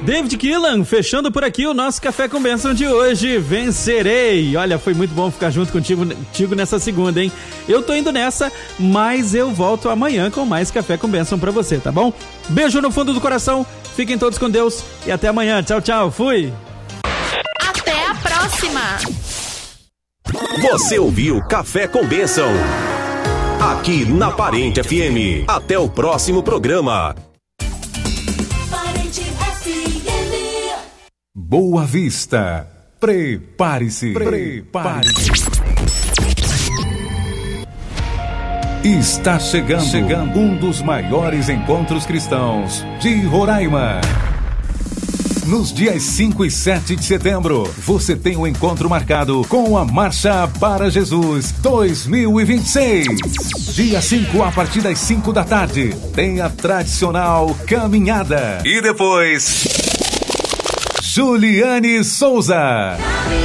David Keelan, fechando por aqui o nosso Café com Bênção de hoje. Vencerei. Olha, foi muito bom ficar junto contigo nessa segunda, hein? Eu tô indo nessa, mas eu volto amanhã com mais Café com Bênção pra você, tá bom? Beijo no fundo do coração, fiquem todos com Deus e até amanhã. Tchau, tchau, fui! Até a próxima! Você ouviu Café com Bênção, aqui na Parente FM. Até o próximo programa. Boa Vista. Prepare-se. Está chegando um dos maiores encontros cristãos de Roraima. Nos dias 5 e 7 de setembro, você tem um encontro marcado com a Marcha para Jesus 2026. Dia 5, a partir das 5 da tarde, tem a tradicional caminhada. E depois, Juliane Souza.